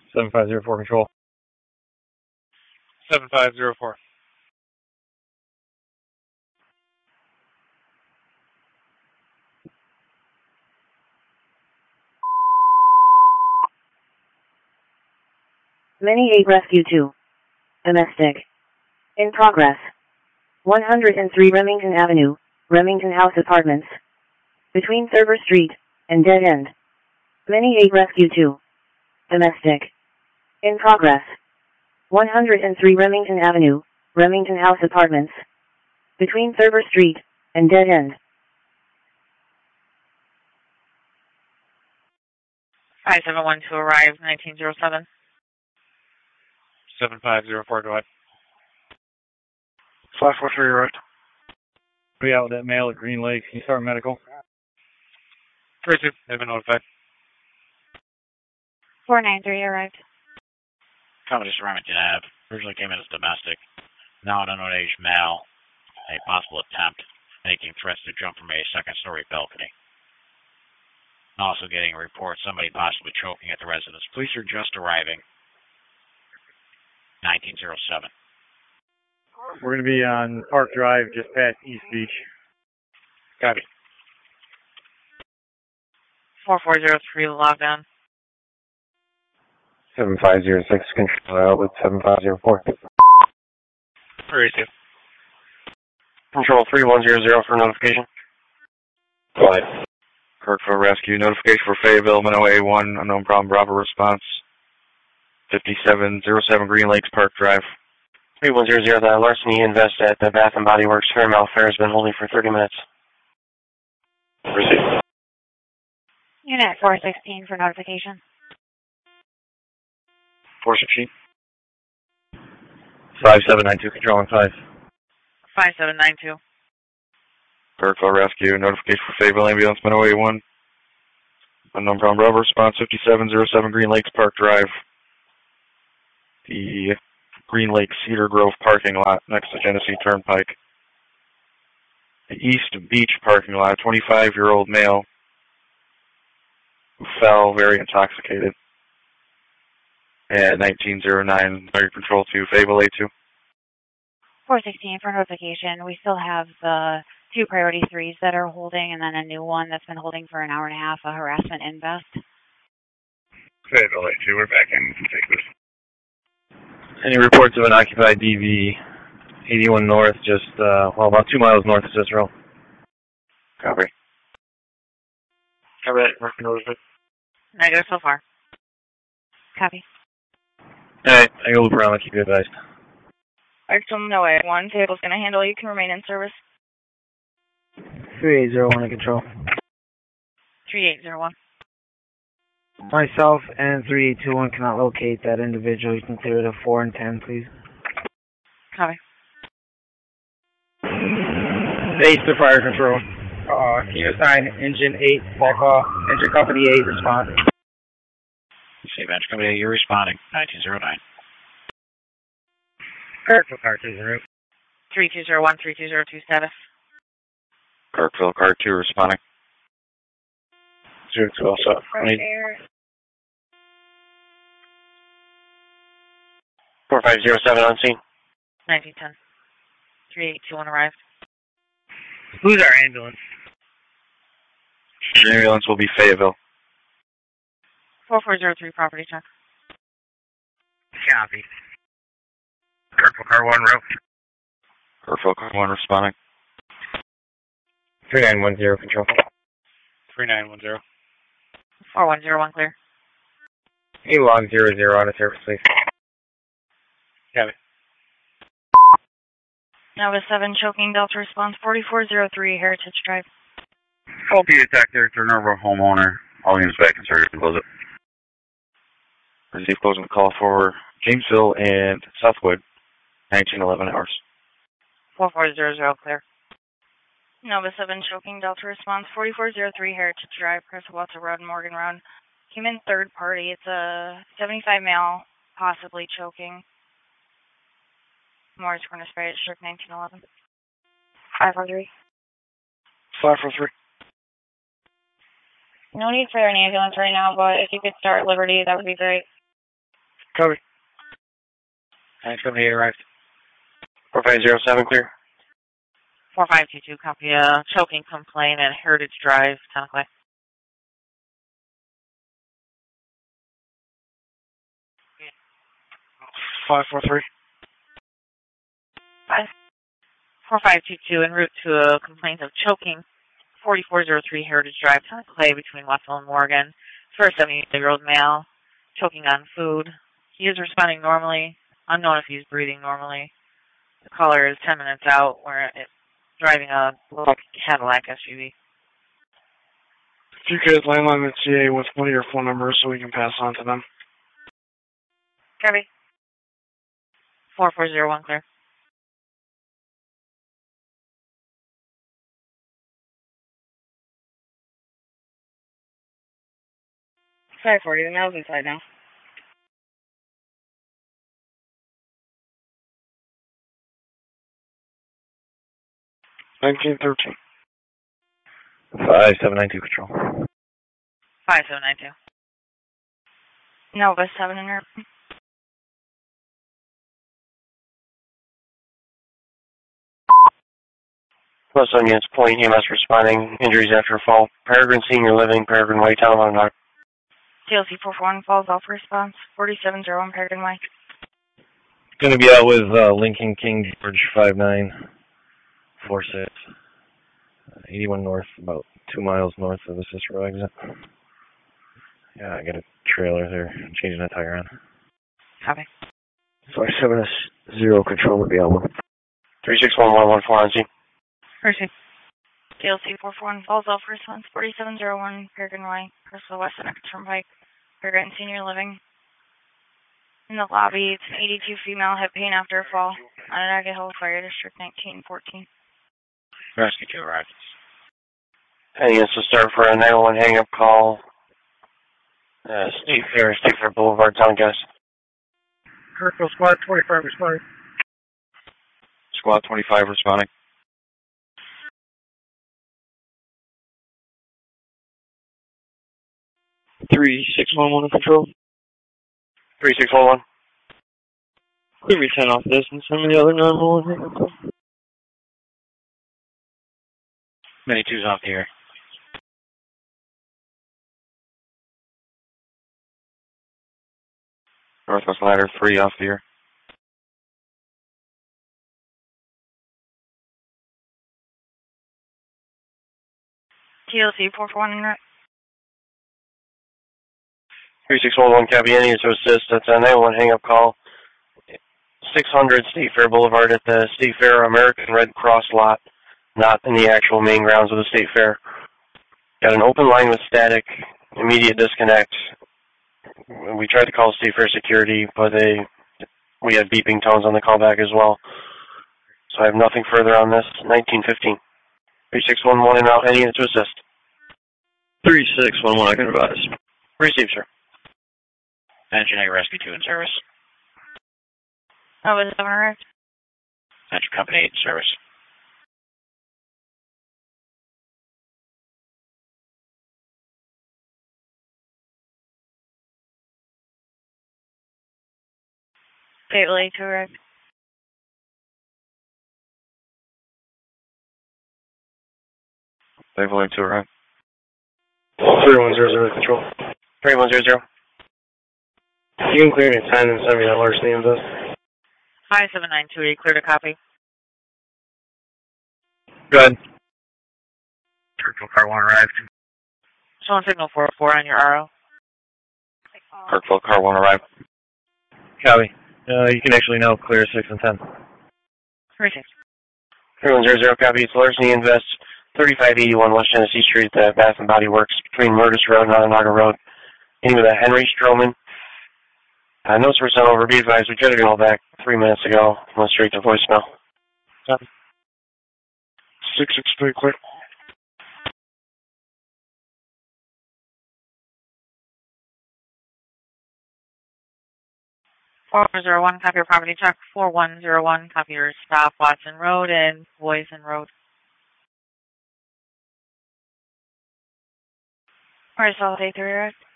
7504 control. 7504. Mini 8 Rescue 2. Domestic. In progress. 103 Remington Avenue, Remington House Apartments. Between Thurber Street and Dead End. Mini 8 Rescue 2. Domestic. In progress. 103 Remington Avenue, Remington House Apartments. Between Thurber Street and Dead End. 5712 arrived, 1907. 7504, go ahead. 543 arrived. We out with that mail at Green Lake. Can you start medical? 32, they've been notified. 493 arrived. Commodus Remington Ave. Originally came in as domestic. Now an unknown age male. A possible attempt making threats to jump from a second-story balcony. Also getting a report somebody possibly choking at the residence. Police are just arriving. 1907. We're going to be on Park Drive, just past East Beach. Copy. 4403 lockdown. 7506 control out with 7504. 32. Control 3100 for notification. Go ahead. Kirkville Rescue. Notification for Fayetteville, Minnow A1, unknown problem, Bravo response. 5707 Green Lakes Park Drive. 3100, the larceny invest at the Bath & Body Works Fairmount Fair has been holding for 30 minutes. Proceed. Unit 416 for notification. 416. 5792 control on 5. 5792. Kirkville Rescue. Notification for Fayetteville Ambulance, Minnow A1. Unknown problem, Bravo response. 5707 Green Lakes Park Drive. The Green Lake Cedar Grove parking lot next to Genesee Turnpike. The East Beach parking lot, 25-year-old male who fell very intoxicated at 1909, Area Control 2, Fayetteville A2. 416 for notification. We still have the 2 priority 3s that are holding, and then a new one that's been holding for an hour and a half, a harassment invest. Fayetteville A2, we're back in contiguous. Any reports of an occupied DV 81 north, just, about 2 miles north of Cicero? Copy. Cover that, working over it. Negative so far. Copy. Alright, I go loop around, I'll keep you advised. Excellent, no way. 1, table's going to handle. You can remain in service. 3801 in control. 3801. Myself and 3821 cannot locate that individual. You can clear the 4 and 10, please. Copy. Base to fire control. Can you assign engine 8, back off, engine company 8, respond. Save engine company 8, you're responding. 1909. Kirkville car 2 route. 3201, 32027. Kirkville car 2 responding. 02 also. Fresh air. 4507 on scene. 1910. 3821 arrived. Who's our ambulance? The ambulance will be Fayetteville. 4403 property check. Copy. Kirkville car 1 route. Kirkville car 1 responding. 3910 control. 3910. 4101 clear. Hey, log 00 on the surface, please. Copy. Nova 7 choking Delta response 4403 Heritage Drive. OP detector, turn over homeowner. All units back in service and close it. Receive closing the call for Jamesville and Southwood, 1911 hours. 4400 clear. Nova 7 choking Delta response 4403 Heritage Drive, Chris Walter Road, Morgan Road. Came in third party. It's a 75 male, possibly choking. Morris Corner Spray District 1911. 543. 543. No need for an ambulance right now, but if you could start Liberty, that would be great. Copy. Thanks, company 8 arrived. 4507, clear. 4522, copy. Choking complaint at Heritage Drive, Tennequay. Okay. 543. 4522, en route to a complaint of choking. 4403 Heritage Drive, Tennequay, between Wetzel and Morgan. For a 78-year-old male, choking on food. He is responding normally. Unknown if he's breathing normally. The caller is 10 minutes out. We're driving a black Cadillac SUV. If you could landline the TA with one of your phone numbers so we can pass on to them. Copy. 4401, clear. Sorry, 40. The mail's inside now. $19.13. 5792 control. 5792. Nova 7 in her. West Onions Point, EMS responding. Injuries after fall. Peregrine Senior Living, Peregrine Way, Telephone Dock. TLC 441 falls off response. 4701 Peregrine Way. Going to be out with Lincoln King George 5946. 81 north, about 2 miles north of the Cicero exit. Yeah, I got a trailer there. Changing that tire on. Copy. 570 control would be out. 361114 on scene. Proceed. TLC 441 falls off response. 4701 Peregrine Way. Crystal West Seneca Turnpike. Peregrine Senior Living. In the lobby, it's an 82 female, hip pain after a fall. Onondaga Hill Fire District 1914. Rescue 2 arrived. Heading is to start for a 911 hang-up call. State Fair Boulevard, Tongass. Kirkville Squad 25 responding. Squad 25 responding. Three 611 control. 3611. Clear me 10 off this and send me the other 911. Many 2's off the air. Northwest Ladder 3 off the air. TLC 441 3611 Cabiani is to assist. That's a 911 hang-up call. 600 State Fair Boulevard at the State Fair American Red Cross lot, not in the actual main grounds of the State Fair. Got an open line with static, immediate disconnect. We tried to call State Fair security, but we had beeping tones on the callback as well. So I have nothing further on this. 1915. 3611 en route, heading in to assist. 3611, I can advise. Receive, sir. Engine A Rescue 2 in service. Nova 7 arrived. Engine Company 8 in service. Gateway 2 arrived. Gateway 2 arrived. 3100 control. 3100. You can clear me 10 and send me that larceny invest. 5792, clear to copy. Go ahead. Kirkville Car 1 arrived. Showing signal 404 on your RO. Kirkville Car 1 arrived. Copy. You can actually now clear 6 and 10. Receive. 3100, copy. It's larceny invest. 3581 West Genesee Street, the Bath and Body Works, between Murtis Road and Onondaga Road. In with a Henry Stroman. Notes were sent over. Be advised, we tried to call back 3 minutes ago. Went straight to voicemail. 663 clear. $401, copy your property check. 4101, copy your stop Watson Road and Boyson Road. Where's all day 3 arrived?